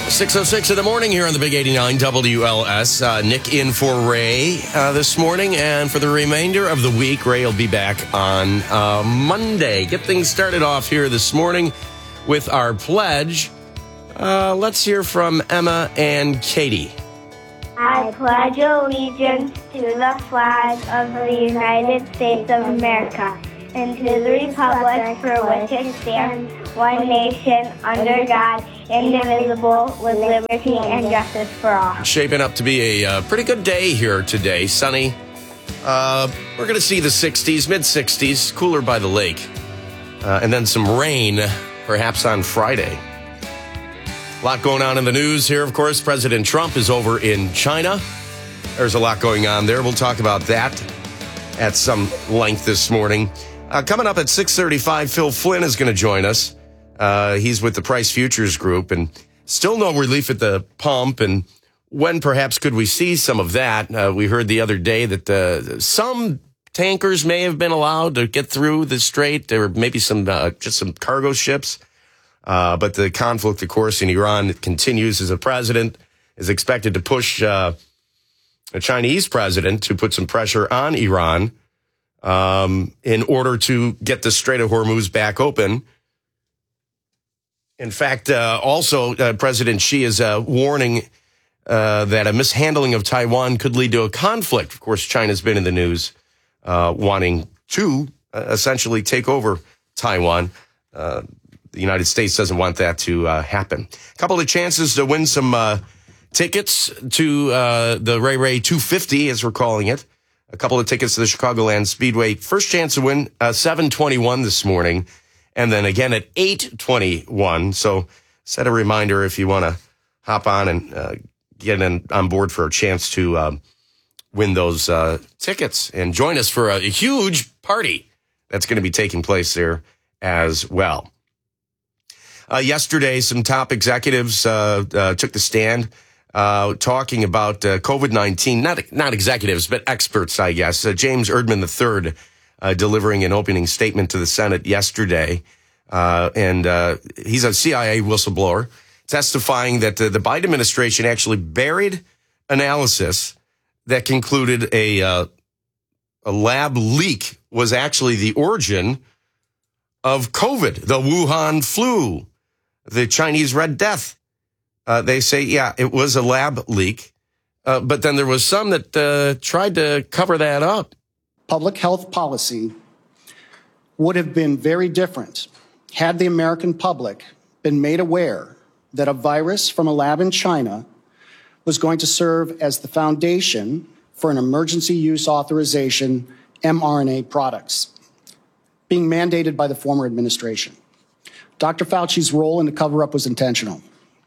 6:06 in the morning here on the Big 89 WLS. Nick in for Ray this morning, and for the remainder of the week, Ray will be back on Monday. Get things started off here this morning with our pledge. Let's hear from Emma and Katie. I pledge allegiance to the flag of the United States of America and to the republic for which it stands, one nation, under God, indivisible, with liberty and justice for all. Shaping up to be a pretty good day here today. Sunny. We're going to see the 60s, mid-60s, cooler by the lake. And then some rain, perhaps on Friday. A lot going on in the news here, of course. President Trump is over in China. There's a lot going on there. We'll talk about that at some length this morning. Coming up at 6:35, Phil Flynn is going to join us. He's with the Price Futures Group, and still no relief at the pump. And when perhaps could we see some of that? We heard the other day that some tankers may have been allowed to get through the strait, or maybe some just some cargo ships. But the conflict, of course, in Iran continues as the president is expected to push a Chinese president to put some pressure on Iran in order to get the Strait of Hormuz back open. In fact, also, President Xi is warning that a mishandling of Taiwan could lead to a conflict. Of course, China's been in the news wanting to essentially take over Taiwan. The United States doesn't want that to happen. A couple of chances to win some tickets to the Ray Ray 250, as we're calling it. A couple of tickets to the Chicagoland Speedway. First chance to win 7:21 this morning, and then again at 8:21. So set a reminder if you want to hop on and get on board for a chance to win those tickets and join us for a huge party that's going to be taking place there as well. Yesterday, some top executives took the stand talking about COVID-19, not executives, but experts, I guess. James Erdman III delivering an opening statement to the Senate yesterday. And he's a CIA whistleblower, testifying that the Biden administration actually buried analysis that concluded a lab leak was actually the origin of COVID, the Wuhan flu, the Chinese Red Death. They say, yeah, it was a lab leak. But then there was some that tried to cover that up. Public health policy would have been very different had the American public been made aware that a virus from a lab in China was going to serve as the foundation for an emergency use authorization mRNA products being mandated by the former administration. Dr. Fauci's role in the cover-up was intentional.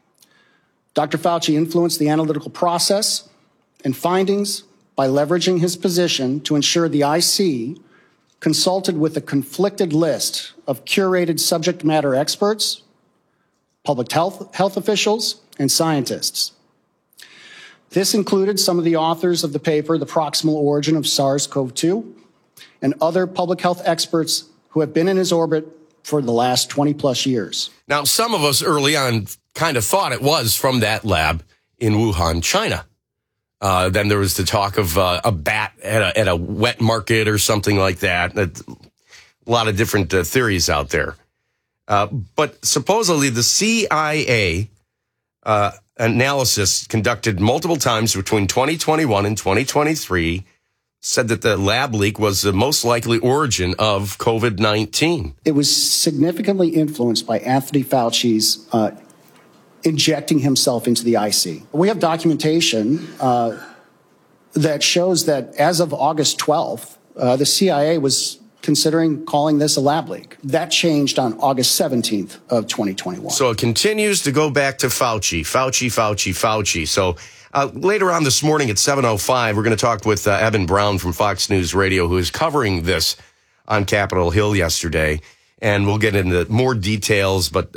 Dr. Fauci influenced the analytical process and findings by leveraging his position to ensure the IC consulted with a conflicted list of curated subject matter experts, public health officials, and scientists. This included some of the authors of the paper, The Proximal Origin of SARS-CoV-2, and other public health experts who have been in his orbit for the last 20 plus years. Now, some of us early on kind of thought it was from that lab in Wuhan, China. Then there was the talk of a bat at a wet market or something like that. A lot of different theories out there. But supposedly the CIA analysis conducted multiple times between 2021 and 2023 said that the lab leak was the most likely origin of COVID-19. It was significantly influenced by Anthony Fauci's injecting himself into the IC. We have documentation that shows that as of August 12th, the CIA was considering calling this a lab leak. That changed on August 17th of 2021. So it continues to go back to Fauci. So later on this morning at 7:05, we're going to talk with Evan Brown from Fox News Radio, who is covering this on Capitol Hill yesterday. And we'll get into more details. But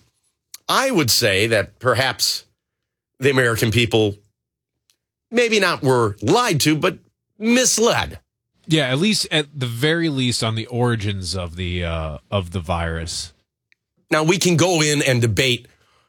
I would say that perhaps the American people maybe not were lied to, but misled. Yeah, at least at the very least on the origins of the virus. Now we can go in and debate,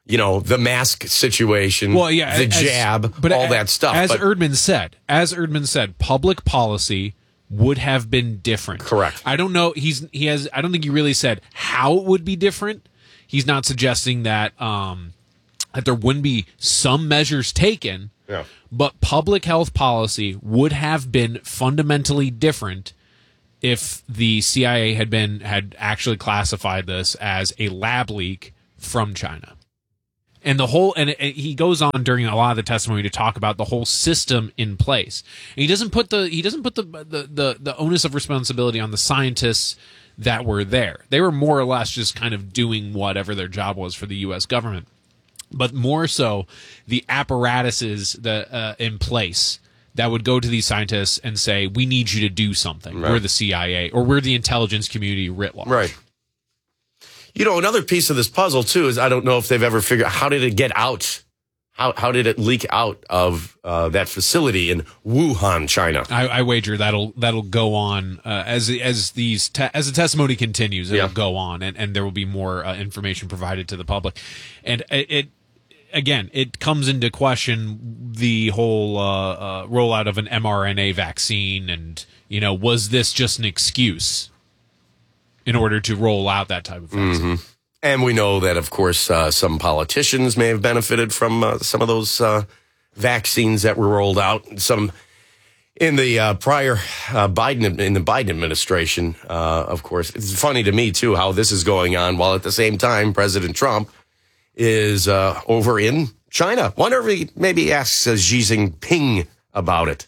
the mask situation, the jab, but all that stuff. As Erdman said, public policy would have been different. Correct. I don't know. I don't think he really said how it would be different. He's not suggesting that that there wouldn't be some measures taken. Yeah. But public health policy would have been fundamentally different if the CIA had actually classified this as a lab leak from China. And he goes on during a lot of the testimony to talk about the whole system in place. And he doesn't put the onus of responsibility on the scientists that were there. They were more or less just kind of doing whatever their job was for the U.S. government, but more so the apparatuses in place that would go to these scientists and say, "We need you to do something." Right. We're the CIA, or we're the intelligence community writ large. Right. Another piece of this puzzle, too, is I don't know if they've ever figured out how did it get out? How did it leak out of that facility in Wuhan, China? I wager that'll go on as the testimony continues. It'll go on, and there will be more information provided to the public. And it comes into question the whole rollout of an mRNA vaccine, and was this just an excuse in order to roll out that type of vaccine? Mm-hmm. And we know that, of course, some politicians may have benefited from some of those vaccines that were rolled out. Some in the prior Biden administration, of course. It's funny to me, too, how this is going on while at the same time President Trump is over in China. Wonder if he maybe asks Xi Jinping about it.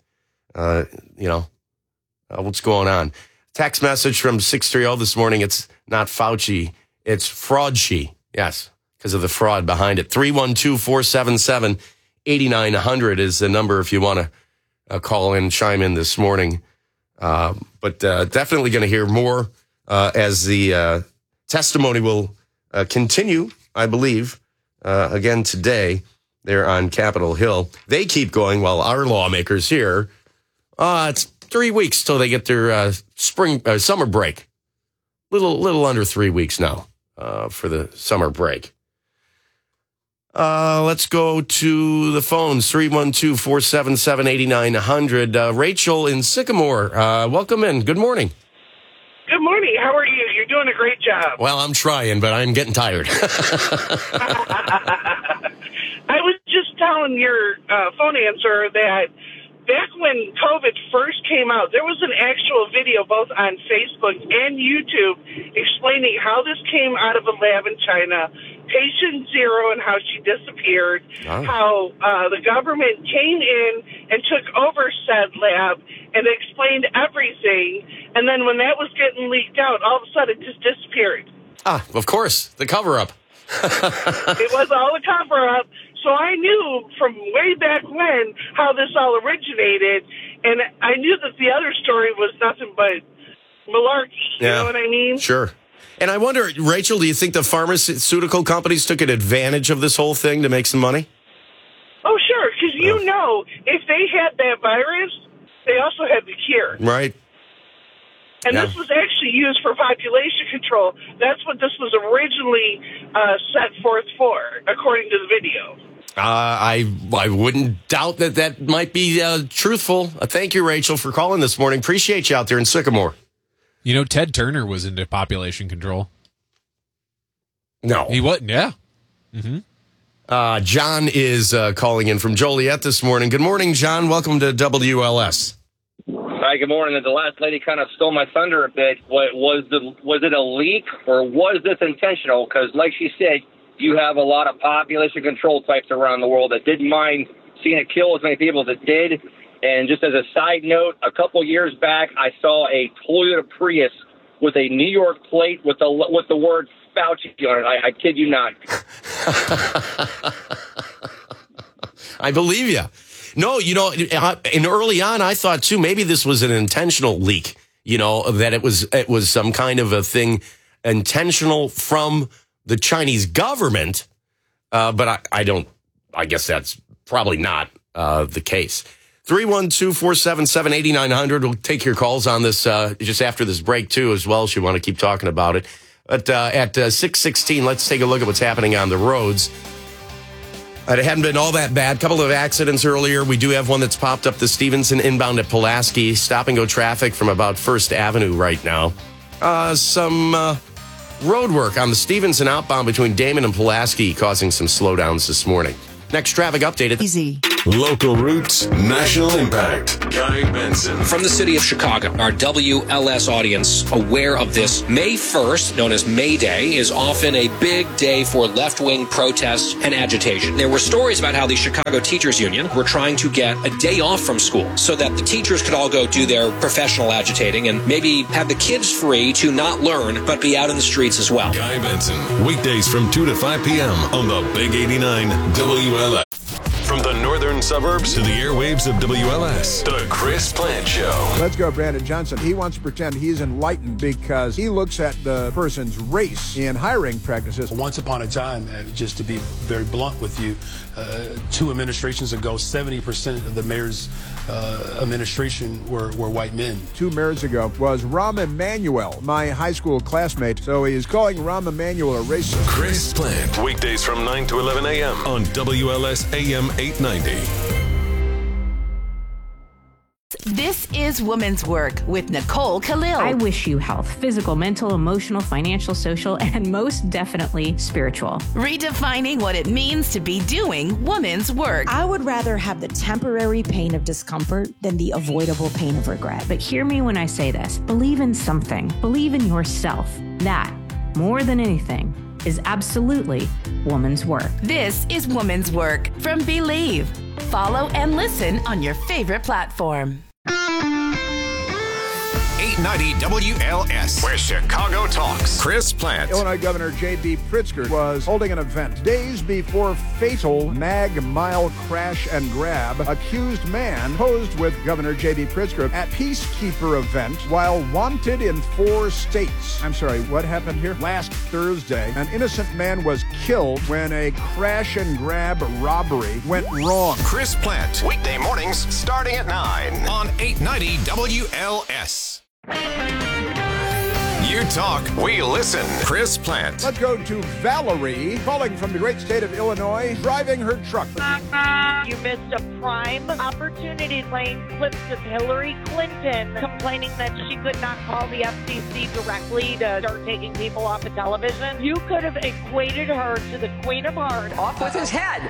What's going on? Text message from 630 this morning. It's not Fauci. It's Fraudchi. Yes, because of the fraud behind it. 312-477-8900 is the number if you want to call in, chime in this morning. But definitely going to hear more as the testimony will continue, I believe, again today there on Capitol Hill. They keep going while our lawmakers here, it's 3 weeks till they get their summer break. Little under 3 weeks now for the summer break. Let's go to the phones, 312-477-8900. Rachel in Sycamore, welcome in. Good morning. Good morning. How are you? You're doing a great job. Well, I'm trying, but I'm getting tired. I was just telling your phone answer that back when COVID first came out, there was an actual video both on Facebook and YouTube explaining how this came out of a lab in China, patient zero and how she disappeared, how the government came in and took over said lab and explained everything. And then when that was getting leaked out, all of a sudden it just disappeared. Of course, the cover-up. It was all a cover-up. So I knew from way back when how this all originated, and I knew that the other story was nothing but malarkey. You know what I mean? Sure. And I wonder, Rachel, do you think the pharmaceutical companies took an advantage of this whole thing to make some money? Oh, sure, because if they had that virus, they also had the cure. Right. And this was actually used for population control. That's what this was originally set forth for, according to the video. I wouldn't doubt that might be truthful. Thank you, Rachel, for calling this morning. Appreciate you out there in Sycamore. Ted Turner was into population control. No. He wasn't, yeah. Mm-hmm. John is calling in from Joliet this morning. Good morning, John. Welcome to WLS. Hi, good morning. The last lady kind of stole my thunder a bit. Was it a leak or was this intentional? Because like she said, you have a lot of population control types around the world that didn't mind seeing it kill as many people as it did. And just as a side note, a couple years back, I saw a Toyota Prius with a New York plate with the word Fauci on it. I kid you not. I believe you. No, and early on, I thought, too, maybe this was an intentional leak, that it was some kind of a thing intentional from the Chinese government. But I guess that's probably not the case. 312-477-8900. We'll take your calls on this just after this break, too, as well, if you want to keep talking about it. But at 6:16, let's take a look at what's happening on the roads. It hadn't been all that bad. Couple of accidents earlier. We do have one that's popped up, the Stevenson inbound at Pulaski. Stop-and-go traffic from about First Avenue right now. Some road work on the Stevenson outbound between Damon and Pulaski causing some slowdowns this morning. Next traffic update. Easy. Local roots, national impact. Guy Benson. From the city of Chicago, our WLS audience aware of this. May 1st, known as May Day, is often a big day for left-wing protests and agitation. There were stories about how the Chicago Teachers Union were trying to get a day off from school so that the teachers could all go do their professional agitating and maybe have the kids free to not learn but be out in the streets as well. Guy Benson, weekdays from 2 to 5 p.m. on the Big 89 WLS. From the northern suburbs to the airwaves of WLS, the Chris Plant Show. Let's go, Brandon Johnson. He wants to pretend he's enlightened because he looks at the person's race in hiring practices. Once upon a time, just to be very blunt with you, 2 administrations ago, 70% of the mayor's administration were white men. 2 mayors ago was Rahm Emanuel, my high school classmate. So he is calling Rahm Emanuel a racist. Chris Plant, weekdays from 9 to 11 a.m. on WLS AM 890. This is Women's Work with Nicole Khalil. I wish you health, physical, mental, emotional, financial, social, and most definitely spiritual. Redefining what it means to be doing women's work. I would rather have the temporary pain of discomfort than the avoidable pain of regret. But hear me when I say this. Believe in something. Believe in yourself. That, more than anything, is absolutely woman's work. This is Woman's Work from Believe. Follow and listen on your favorite platform. 890 WLS, where Chicago talks. Chris Plant. Illinois Governor J.B. Pritzker was holding an event days before fatal Mag Mile crash and grab. Accused man posed with Governor J.B. Pritzker at Peacekeeper event while wanted in 4 states. I'm sorry, what happened here? Last Thursday, an innocent man was killed when a crash and grab robbery went wrong. Chris Plant, weekday mornings starting at 9 on 890 WLS. You talk, we listen. Chris Plant. Let's go to Valerie, calling from the great state of Illinois, driving her truck. You missed a prime opportunity playing clips of Hillary Clinton complaining that she could not call the FCC directly to start taking people off of television. You could have equated her to the Queen of Hearts. Off with his head.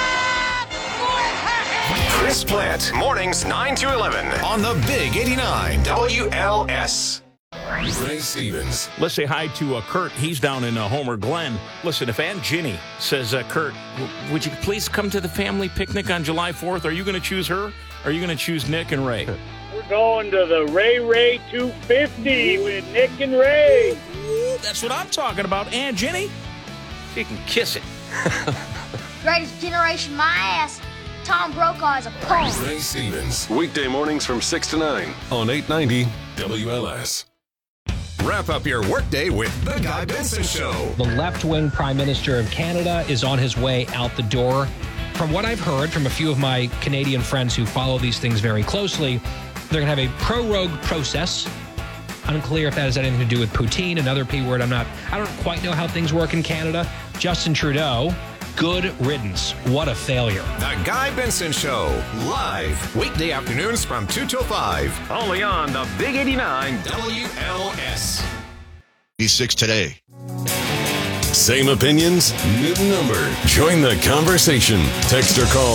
Chris Plant, mornings 9 to 11 on the Big 89 WLS. Ray Stevens. Let's say hi to Kurt. He's down in Homer Glen. Listen, if Aunt Ginny says, Kurt, would you please come to the family picnic on July 4th? Are you going to choose her? Or are you going to choose Nick and Ray? We're going to the Ray 250 with Nick and Ray. Ooh, that's what I'm talking about. Aunt Ginny, she can kiss it. Greatest generation, my ass. Tom Brokaw is a punk. Ray Stevens. Weekday mornings from 6 to 9 on 890 WLS. Wrap up your workday with The Guy Benson Show. The left-wing Prime Minister of Canada is on his way out the door. From what I've heard from a few of my Canadian friends who follow these things very closely, they're going to have a prorogue process. Unclear if that has anything to do with poutine, another P word. I don't quite know how things work in Canada. Justin Trudeau, good riddance. What a failure. The Guy Benson Show, live weekday afternoons from 2 till 5. Only on the Big 89 WLS. 86 today. Same opinions, new number. Join the conversation. Text or call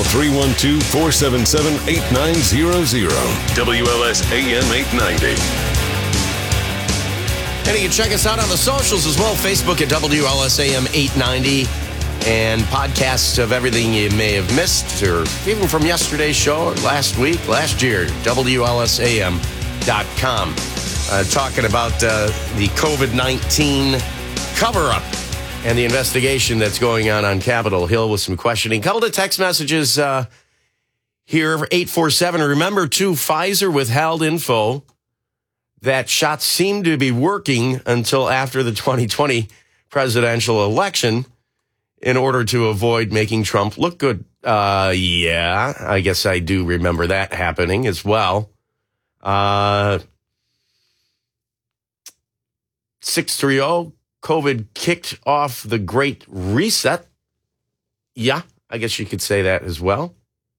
312-477-8900. WLS AM 890. And you can check us out on the socials as well. Facebook at WLS AM 890. And podcasts of everything you may have missed, or even from yesterday's show, or last week, last year, WLSAM.com. Talking about the COVID-19 cover-up and the investigation that's going on Capitol Hill with some questioning. Couple of text messages here, 847. Remember, too, Pfizer withheld info that shots seemed to be working until after the 2020 presidential election in order to avoid making Trump look good. Yeah, I guess I do remember that happening as well. 630, COVID kicked off the Great Reset. Yeah, I guess you could say that as well.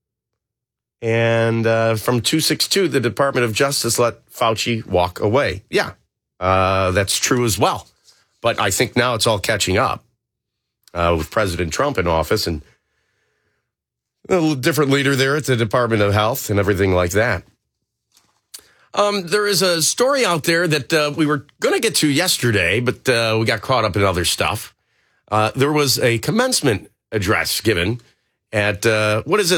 And from 262, the Department of Justice let Fauci walk away. Yeah, that's true as well. But I think now it's all catching up with President Trump in office and a different leader there at the Department of Health and everything like that. There is a story out there that we were going to get to yesterday, but we got caught up in other stuff. There was a commencement address given at, what is this?